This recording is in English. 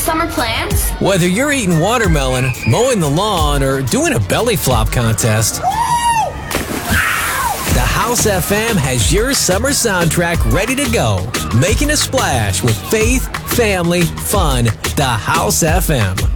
summer plans? Whether you're eating watermelon, mowing the lawn, or doing a belly flop contest, the House FM has your summer soundtrack ready to go. Making a splash with faith, family, fun. The House FM.